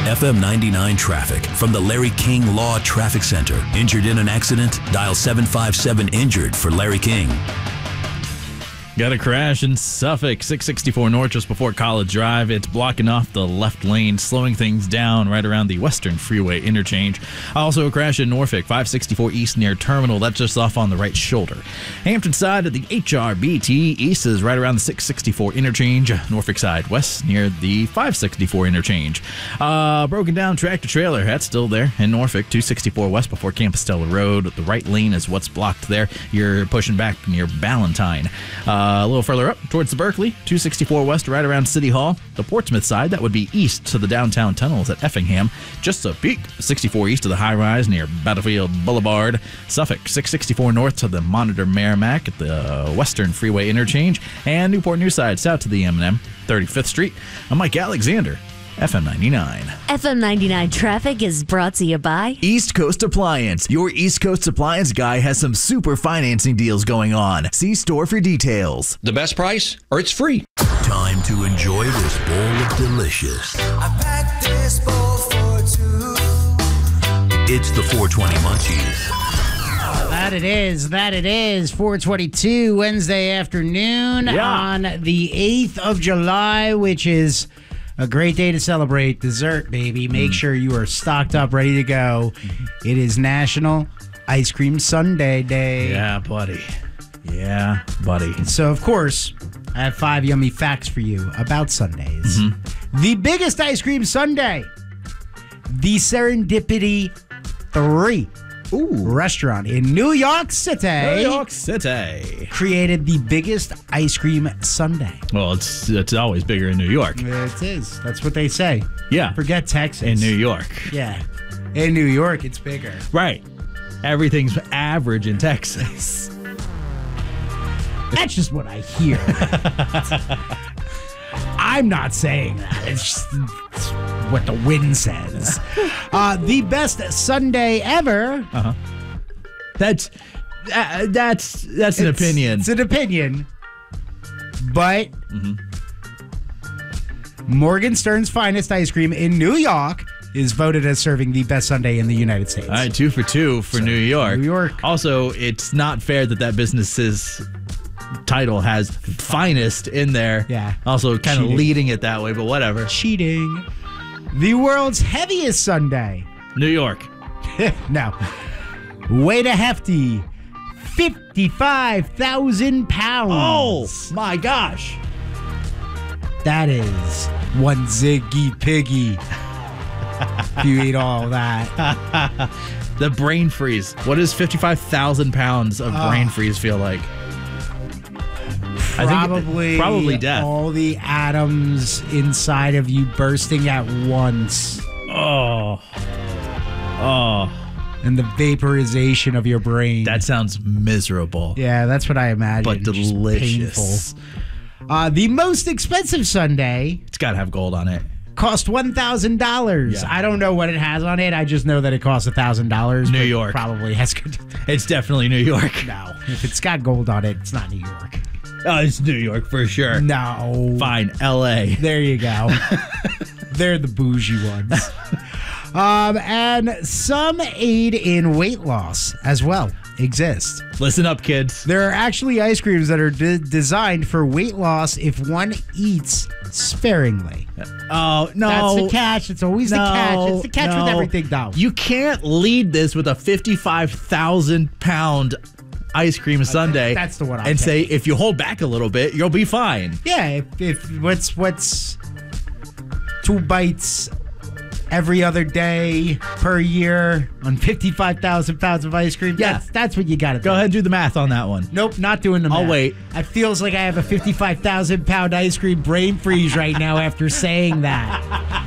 FM 99 traffic from the Larry King Law Traffic Center. Injured in an accident? Dial 757-INJURED for Larry King. Got a crash in Suffolk, 664 North, just before College Drive. It's blocking off the left lane, slowing things down right around the Western Freeway interchange. Also a crash in Norfolk, 564 East near Terminal. That's just off on the right shoulder. Hampton side at the HRBT East is right around the 664 interchange. Norfolk side west near the 564 interchange. Broken down tractor trailer, that's still there in Norfolk, 264 west before Campostella Road. The right lane is what's blocked there. You're pushing back near Ballantyne. A little further up towards the Berkeley, 264 west right around City Hall. The Portsmouth side, that would be east to the downtown tunnels at Effingham. Just a peak, 64 east to the high rise near Battlefield Boulevard. Suffolk, 664 north to the Monitor Merrimack at the Western Freeway interchange. And Newport Newside south to the M&M, 35th Street. I'm Mike Alexander, FM 99. FM 99 traffic is brought to you by East Coast Appliance. Your East Coast Appliance guy has some super financing deals going on. See store for details. The best price, or it's free. Time to enjoy this bowl of delicious. I packed this bowl for two. It's the 420 Munchies. That it is. 4:22 Wednesday afternoon on the 8th of July, which is a great day to celebrate dessert, baby. Make sure you are stocked up, ready to go. It is National Ice Cream Sundae Day. Yeah, buddy. So, of course, I have 5 yummy facts for you about sundaes. The biggest ice cream sundae, the Serendipity 3 restaurant in New York City. Created the biggest ice cream sundae. Well, it's always bigger in New York. It is. That's what they say. Yeah. Forget Texas. In New York. Yeah. In New York, it's bigger. Right. Everything's average in Texas. That's just what I hear. I'm not saying that. It's just what the wind says. The best sundae ever. That's an opinion. It's an opinion. But Morgenstern's Finest Ice Cream in New York is voted as serving the best sundae in the United States. All right, 2 for 2 for New York. New York. Also, it's not fair that business's title has finest in there. Yeah. Also, kind of Cheating. leading it that way, but whatever. Cheating. The world's heaviest sundae. New York. No. Weighed a hefty 55,000 pounds. Oh, my gosh. That is one ziggy piggy. If you eat all that. The brain freeze. What does 55,000 pounds of brain freeze feel like? Probably death. All the atoms inside of you bursting at once. Oh. And the vaporization of your brain. That sounds miserable. Yeah, that's what I imagine. But Just delicious. painful. The most expensive sundae It's got to have gold on it. cost $1,000. Yeah. I don't know what it has on it. I just know that it costs $1,000. New York. Probably has good. It's definitely New York. No. If it's got gold on it, it's not New York. Oh, it's New York for sure. No. Fine, L.A. There you go. They're the bougie ones. And some aid in weight loss as well exist. Listen up, kids. There are actually ice creams that are designed for weight loss if one eats sparingly. Oh, no. That's the catch. It's always the catch. It's the catch with everything, though. You can't lead this with a 55,000-pound ice cream sundae. That's the one I'm and say, taking. if you hold back a little bit, you'll be fine. Yeah, if what's 2 bites every other day per year on 55,000 pounds of ice cream. Yeah. That's what you got to do. Go ahead and do the math on that one. Nope, not doing the math. I'll wait. It feels like I have a 55,000 pound ice cream brain freeze right now after saying that.